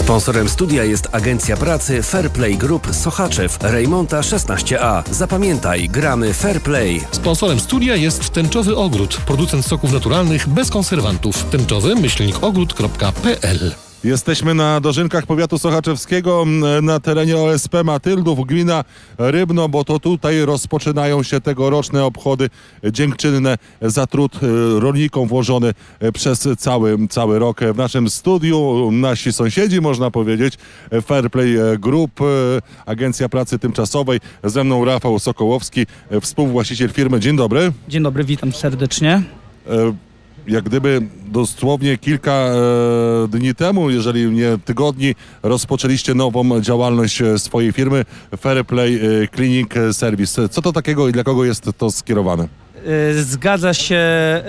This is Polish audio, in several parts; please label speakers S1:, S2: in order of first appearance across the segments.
S1: Sponsorem studia jest agencja pracy Fairplay Group Sochaczew, Rejmonta 16A. Zapamiętaj, gramy Fairplay.
S2: Sponsorem studia jest Tęczowy Ogród, producent soków naturalnych bez konserwantów. tęczowy-ogród.pl.
S3: Jesteśmy na dożynkach powiatu sochaczewskiego na terenie OSP Matyldów, gmina Rybno, bo to tutaj rozpoczynają się tegoroczne obchody dziękczynne za trud rolnikom włożony przez cały rok. W naszym studiu nasi sąsiedzi, można powiedzieć, Fairplay Group, Agencja Pracy Tymczasowej. Ze mną Rafał Sokołowski, współwłaściciel firmy. Dzień dobry.
S4: Dzień dobry, witam serdecznie.
S3: Jak gdyby dosłownie kilka dni temu, jeżeli nie tygodni, rozpoczęliście nową działalność swojej firmy Fairplay Cleaning Service. Co to takiego i dla kogo jest to skierowane?
S4: Zgadza się.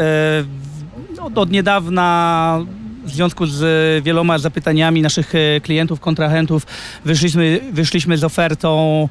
S4: Od niedawna w związku z wieloma zapytaniami naszych klientów, kontrahentów wyszliśmy z ofertą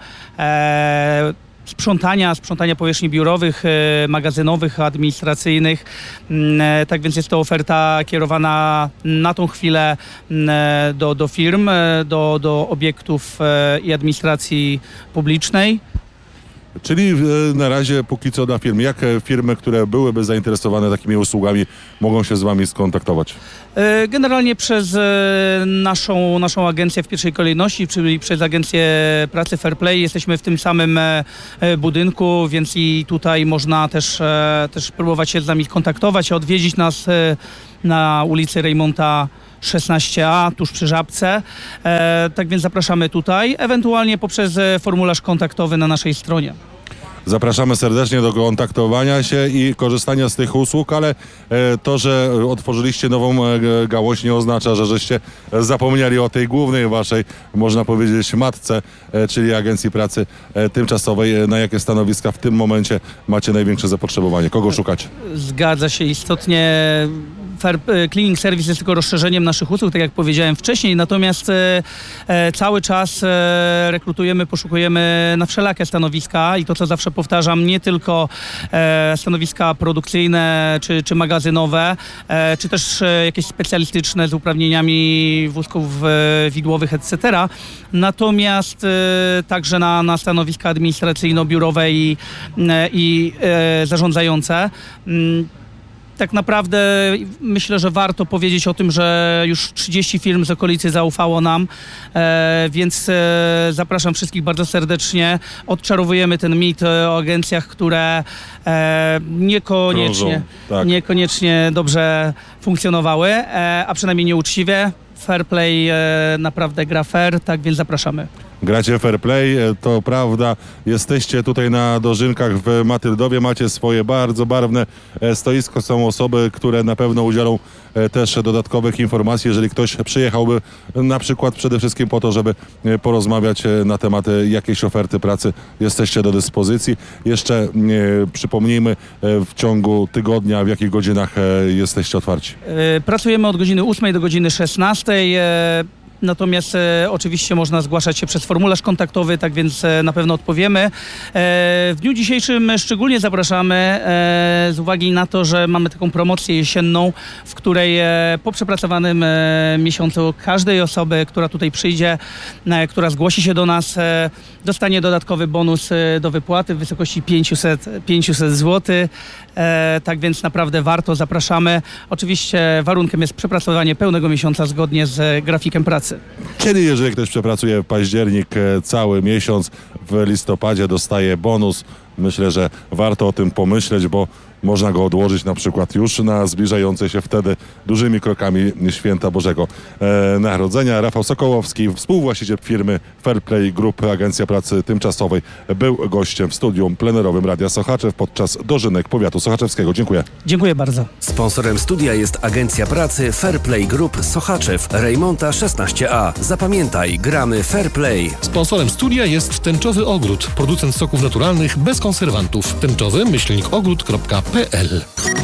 S4: sprzątania powierzchni biurowych, magazynowych, administracyjnych. Tak więc jest to oferta kierowana na tą chwilę do firm, do obiektów i administracji publicznej.
S3: Czyli na razie póki co dla firm. Jak firmy, które byłyby zainteresowane takimi usługami, mogą się z wami skontaktować?
S4: Generalnie przez naszą agencję w pierwszej kolejności, czyli przez Agencję Pracy Fairplay. Jesteśmy w tym samym budynku, więc i tutaj można też próbować się z nami kontaktować, odwiedzić nas na ulicy Rejmonta 16A, tuż przy Żabce. Tak więc zapraszamy tutaj, ewentualnie poprzez formularz kontaktowy na naszej stronie.
S3: Zapraszamy serdecznie do kontaktowania się i korzystania z tych usług, ale to, że otworzyliście nową gałąź, nie oznacza, że żeście zapomnieli o tej głównej waszej, można powiedzieć, matce, czyli Agencji Pracy Tymczasowej. Na jakie stanowiska w tym momencie macie największe zapotrzebowanie? Kogo szukać?
S4: Zgadza się, istotnie Cleaning Service jest tylko rozszerzeniem naszych usług, tak jak powiedziałem wcześniej, natomiast cały czas rekrutujemy, poszukujemy na wszelakie stanowiska i to, co zawsze powtarzam, nie tylko stanowiska produkcyjne czy magazynowe, czy też jakieś specjalistyczne z uprawnieniami wózków widłowych, etc. Natomiast także na stanowiska administracyjno-biurowe i zarządzające. Tak naprawdę myślę, że warto powiedzieć o tym, że już 30 firm z okolicy zaufało nam, więc zapraszam wszystkich bardzo serdecznie. Odczarowujemy ten mit o agencjach, które niekoniecznie dobrze funkcjonowały, a przynajmniej nieuczciwie. Fairplay naprawdę gra fair, tak więc zapraszamy.
S3: Gracie Fairplay, to prawda, jesteście tutaj na dożynkach w Matyldowie, macie swoje bardzo barwne stoisko, są osoby, które na pewno udzielą też dodatkowych informacji, jeżeli ktoś przyjechałby na przykład przede wszystkim po to, żeby porozmawiać na temat jakiejś oferty pracy, jesteście do dyspozycji. Jeszcze przypomnijmy, w ciągu tygodnia, w jakich godzinach jesteście otwarci?
S4: Pracujemy od godziny 8 do godziny 16. Natomiast oczywiście można zgłaszać się przez formularz kontaktowy, tak więc na pewno odpowiemy. W dniu dzisiejszym szczególnie zapraszamy z uwagi na to, że mamy taką promocję jesienną, w której po przepracowanym miesiącu każdej osoby, która tutaj przyjdzie, która zgłosi się do nas, dostanie dodatkowy bonus do wypłaty w wysokości 500 zł. Tak więc naprawdę warto, zapraszamy. Oczywiście warunkiem jest przepracowanie pełnego miesiąca zgodnie z grafikiem pracy.
S3: Czyli jeżeli ktoś przepracuje w październik cały miesiąc, w listopadzie dostaje bonus. Myślę, że warto o tym pomyśleć, bo można go odłożyć na przykład już na zbliżające się wtedy dużymi krokami Święta Bożego Narodzenia. Rafał Sokołowski, współwłaściciel firmy Fairplay Group, Agencja Pracy Tymczasowej, był gościem w studium plenerowym Radia Sochaczew podczas dożynek powiatu sochaczewskiego. Dziękuję.
S4: Dziękuję bardzo.
S1: Sponsorem studia jest Agencja Pracy Fairplay Group Sochaczew, Rejmonta 16A. Zapamiętaj, gramy Fairplay.
S2: Sponsorem studia jest Tęczowy Ogród, producent soków naturalnych bez konserwantów. tęczowy-ogród.pl